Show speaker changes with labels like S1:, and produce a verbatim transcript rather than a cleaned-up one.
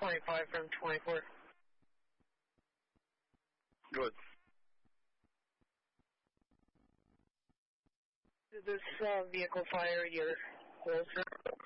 S1: twenty-five from twenty-four.
S2: Good.
S1: Did this uh, vehicle fire your holster?